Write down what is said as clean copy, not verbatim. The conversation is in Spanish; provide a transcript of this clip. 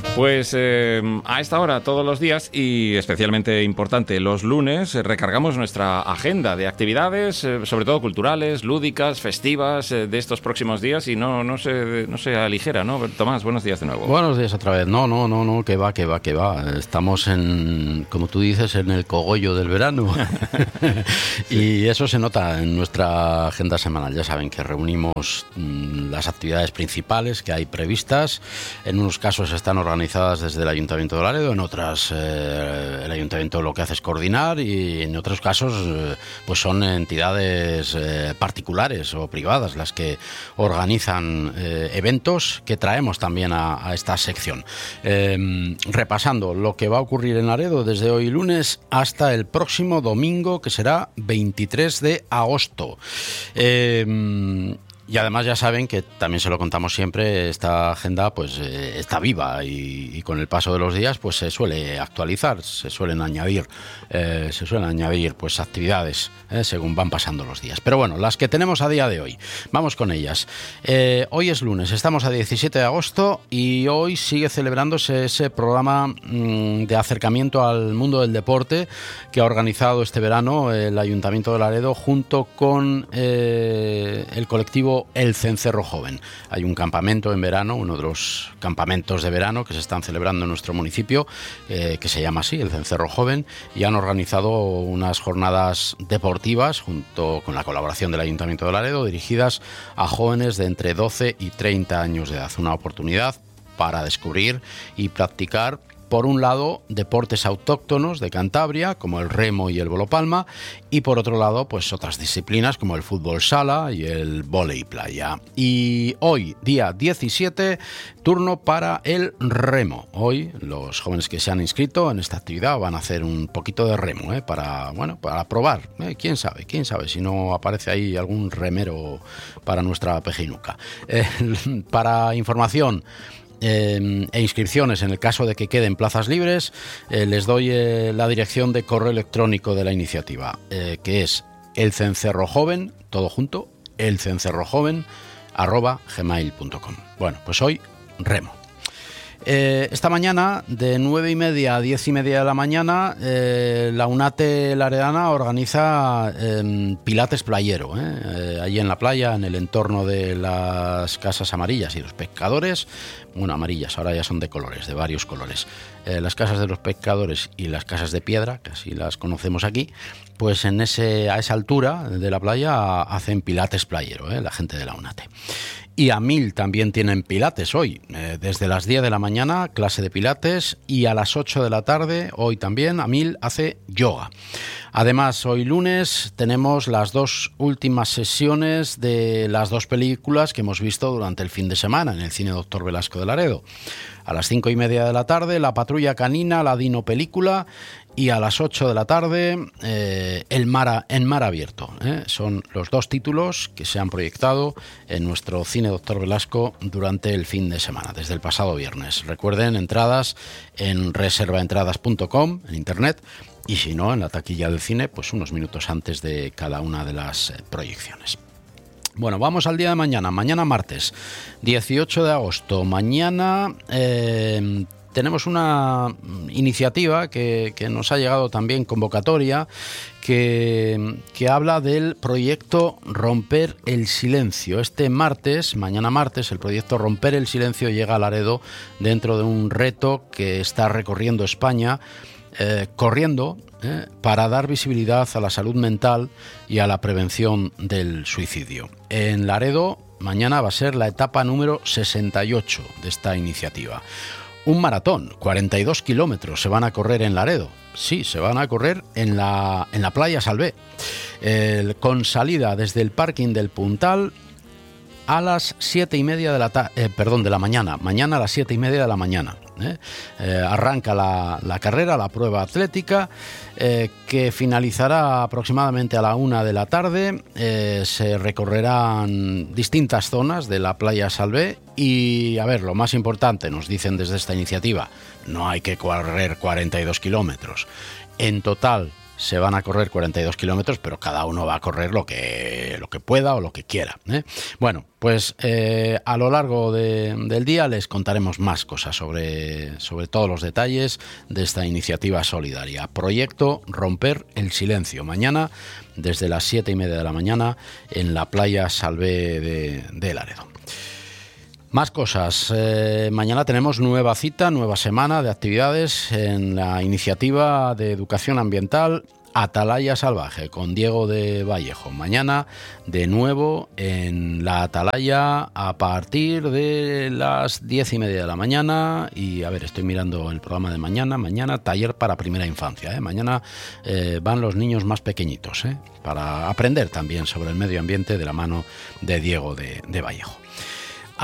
Pues a esta hora todos los días y especialmente importante los lunes recargamos nuestra agenda de actividades, sobre todo culturales, lúdicas, festivas de estos próximos días y no se aligera, ¿no? Tomás, buenos días de nuevo. Buenos días otra vez. No, que va. Estamos como tú dices, en el cogollo del verano y eso se nota en nuestra agenda semanal. Ya saben que reunimos las actividades principales que hay previstas. En unos casos están organizadas desde el Ayuntamiento de Laredo, en otras el Ayuntamiento lo que hace es coordinar y en otros casos pues son entidades particulares o privadas las que organizan eventos que traemos también a esta sección. Repasando lo que va a ocurrir en Laredo desde hoy lunes hasta el próximo domingo, que será 23 de agosto. Y además ya saben que también se lo contamos siempre, esta agenda pues está viva y con el paso de los días pues se suele actualizar, se suelen añadir pues actividades según van pasando los días. Pero bueno, las que tenemos a día de hoy, vamos con ellas. Hoy es lunes, estamos a 17 de agosto y hoy sigue celebrándose ese programa de acercamiento al mundo del deporte que ha organizado este verano el Ayuntamiento de Laredo junto con el colectivo El Cencerro Joven. Hay un campamento en verano, uno de los campamentos de verano que se están celebrando en nuestro municipio, que se llama así, El Cencerro Joven, y han organizado unas jornadas deportivas junto con la colaboración del Ayuntamiento de Laredo, dirigidas a jóvenes de entre 12 y 30 años de edad. Una oportunidad para descubrir y practicar, por un lado, deportes autóctonos de Cantabria, como el remo y el volopalma, y por otro lado, pues otras disciplinas como el fútbol sala y el vóley playa. Y hoy, día 17, turno para el remo. Hoy los jóvenes que se han inscrito en esta actividad van a hacer un poquito de remo, para probar. ¿Quién sabe si no aparece ahí algún remero para nuestra pejinuca? Para información e inscripciones, en el caso de que queden plazas libres, les doy la dirección de correo electrónico de la iniciativa, que es elcencerrojoven, todo junto, elcencerrojoven@gmail.com. Bueno, pues hoy remo. Esta mañana, de 9:30 a 10:30 de la mañana, la UNATE Laredana organiza pilates playero, allí en la playa, en el entorno de las casas amarillas y los pescadores. Bueno, amarillas, ahora ya son de colores, de varios colores. Las casas de los pescadores y las casas de piedra, que así las conocemos aquí, pues a esa altura de la playa hacen pilates playero, la gente de la UNATE. Y a 1000 también tienen pilates hoy, desde las 10 de la mañana, clase de pilates, y a las 8 de la tarde, hoy también, a 1000 hace yoga. Además, hoy lunes tenemos las dos últimas sesiones de las dos películas que hemos visto durante el fin de semana en el Cine Doctor Velasco de Laredo. A las 5:30 de la tarde, La Patrulla Canina, la Dino Película, y a las 8 de la tarde, En Mar Abierto. Son los dos títulos que se han proyectado en nuestro Cine Doctor Velasco durante el fin de semana, desde el pasado viernes. Recuerden, entradas en reservaentradas.com, en internet, y si no, en la taquilla del cine, pues unos minutos antes de cada una de las proyecciones. Bueno, vamos al día de mañana. Mañana martes, 18 de agosto. Mañana tenemos una iniciativa que nos ha llegado también convocatoria, que habla del proyecto Romper el Silencio. Este martes, mañana martes, el proyecto Romper el Silencio llega a Laredo dentro de un reto que está recorriendo España, corriendo para dar visibilidad a la salud mental y a la prevención del suicidio. En Laredo, mañana va a ser la etapa número 68 de esta iniciativa. Un maratón, 42 kilómetros se van a correr en Laredo. Sí, se van a correr en la playa Salvé, con salida desde el parking del Puntal a las 7:30 de la mañana. Mañana a las 7:30 de la mañana. Arranca la carrera, la prueba atlética, que finalizará aproximadamente a la 1 de la tarde. Se recorrerán distintas zonas de la playa Salvé y, a ver, lo más importante, nos dicen desde esta iniciativa, no hay que correr 42 kilómetros. En total se van a correr 42 kilómetros, pero cada uno va a correr lo que pueda o lo que quiera, ¿eh? Bueno, pues a lo largo del día les contaremos más cosas sobre todos los detalles de esta iniciativa solidaria. Proyecto Romper el Silencio. Mañana, desde las 7:30 de la mañana, en la playa Salvé de Laredo. Más cosas. Mañana tenemos nueva cita, nueva semana de actividades en la iniciativa de educación ambiental Atalaya Salvaje con Diego de Vallejo. Mañana de nuevo en la Atalaya a partir de las 10:30 de la mañana. Y a ver, estoy mirando el programa de mañana taller para primera infancia, Mañana van los niños más pequeñitos, para aprender también sobre el medio ambiente de la mano de Diego de Vallejo.